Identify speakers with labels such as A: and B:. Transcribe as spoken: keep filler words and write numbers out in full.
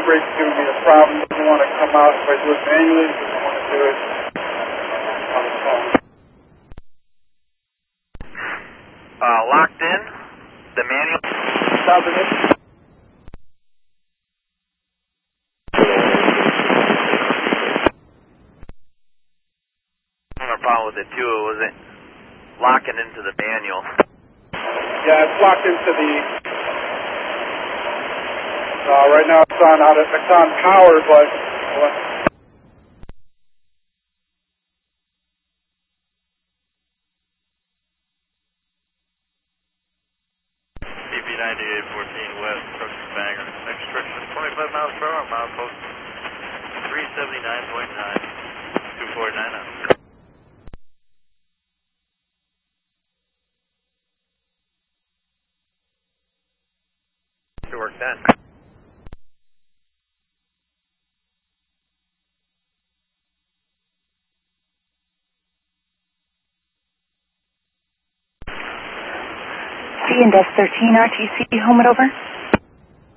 A: handbrake's giving me a problem. Doesn't want to come out if I do it manually. Doesn't want to do it on the phone.
B: Uh, locked in. The manual.
A: Stopping it.
B: No problem with it too. It wasn't locking into the manual.
A: Yeah, it's locked into the. Uh, right now it's on out. It's on power, but. Well,
B: B B ninety-eight fourteen West, Crookston Banger. Next direction is twenty-five miles per hour, milepost three seventy-nine point nine, two forty-nine now. Good work then.
C: C and S thirteen R T C, home and over.